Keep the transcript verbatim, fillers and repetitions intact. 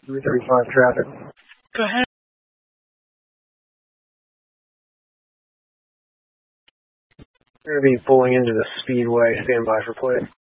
three thirty-five traffic. Go ahead. We're going to be pulling into the speedway. Stand by for play.